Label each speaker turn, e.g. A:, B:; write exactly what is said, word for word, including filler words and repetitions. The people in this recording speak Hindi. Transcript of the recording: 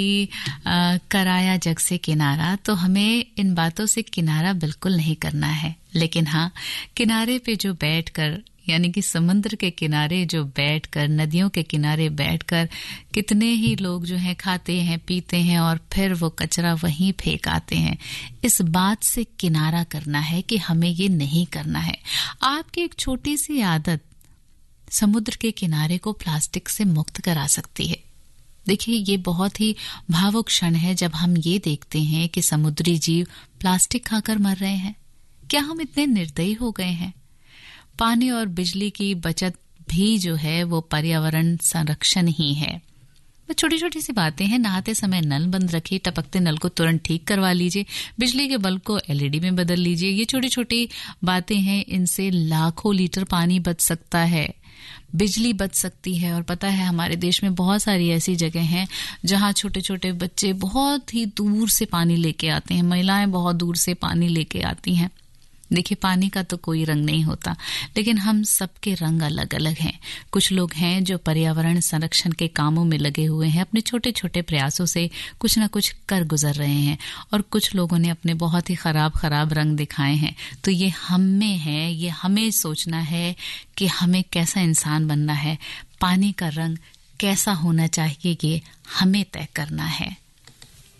A: आ, कराया जग से किनारा, तो हमें इन बातों से किनारा बिल्कुल नहीं करना है। लेकिन हाँ, किनारे पे जो बैठकर, यानी कि समुद्र के किनारे जो बैठकर, नदियों के किनारे बैठकर कितने ही लोग जो हैं खाते हैं, पीते हैं और फिर वो कचरा वहीं फेंक आते हैं। इस बात से किनारा करना है कि हमें ये नहीं करना है। आपकी एक छोटी सी आदत समुद्र के किनारे को प्लास्टिक से मुक्त करा सकती है। देखिए, ये बहुत ही भावुक क्षण है जब हम ये देखते हैं कि समुद्री जीव प्लास्टिक खाकर मर रहे हैं। क्या हम इतने निर्दयी हो गए हैं? पानी और बिजली की बचत भी जो है वो पर्यावरण संरक्षण ही है। वो छोटी छोटी सी बातें हैं। नहाते समय नल बंद रखिए, टपकते नल को तुरंत ठीक करवा लीजिए, बिजली के बल्ब को एलईडी में बदल लीजिए। ये छोटी छोटी बातें हैं, इनसे लाखों लीटर पानी बच सकता है, बिजली बच सकती है। और पता है, हमारे देश में बहुत सारी ऐसी जगह हैं जहां छोटे छोटे बच्चे बहुत ही दूर से पानी लेके आते हैं, महिलाएं बहुत दूर से पानी लेके आती हैं। देखिए, पानी का तो कोई रंग नहीं होता, लेकिन हम सबके रंग अलग अलग हैं। कुछ लोग हैं जो पर्यावरण संरक्षण के कामों में लगे हुए हैं, अपने छोटे छोटे प्रयासों से कुछ ना कुछ कर गुजर रहे हैं, और कुछ लोगों ने अपने बहुत ही खराब खराब रंग दिखाए हैं। तो ये हम में है, ये हमें सोचना है कि हमें कैसा इंसान बनना है, पानी का रंग कैसा होना चाहिए, ये हमें तय करना है।